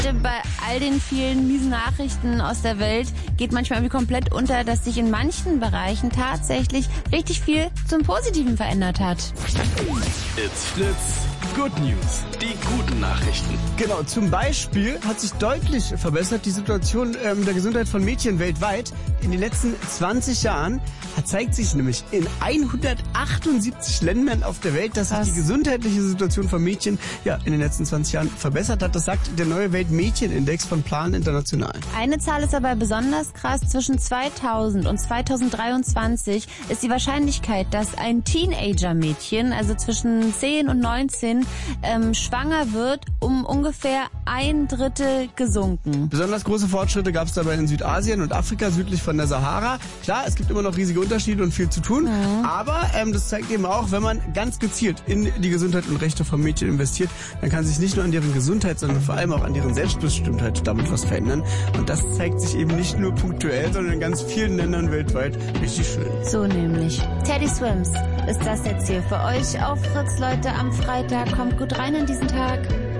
bei all den vielen miesen Nachrichten aus der Welt geht manchmal irgendwie komplett unter, dass sich in manchen Bereichen tatsächlich richtig viel zum Positiven verändert hat. It's Fritz. Good News. Die guten Nachrichten. Genau, zum Beispiel hat sich deutlich verbessert die Situation der Gesundheit von Mädchen weltweit. In den letzten 20 Jahren zeigt sich nämlich in 178 Ländern auf der Welt, dass sich die gesundheitliche Situation von Mädchen in den letzten 20 Jahren verbessert hat. Das sagt der neue Weltmädchenindex von Plan International. Eine Zahl ist aber besonders krass. Zwischen 2000 und 2023 ist die Wahrscheinlichkeit, dass ein Teenager-Mädchen, also zwischen 10 und 19, schwanger wird, um ungefähr 1/3 gesunken. Besonders große Fortschritte gab es dabei in Südasien und Afrika, südlich von der Sahara. Klar, es gibt immer noch riesige Unterschiede und viel zu tun, aber das zeigt eben auch, wenn man ganz gezielt in die Gesundheit und Rechte von Mädchen investiert, dann kann sich nicht nur an deren Gesundheit, sondern vor allem auch an deren Selbstbestimmtheit damit was verändern. Und das zeigt sich eben nicht nur punktuell, sondern in ganz vielen Ländern weltweit richtig schön. So nämlich. Teddy Swims ist das jetzt hier für euch auf Fritz, Leute, am Freitag. Kommt gut rein in diesen Tag.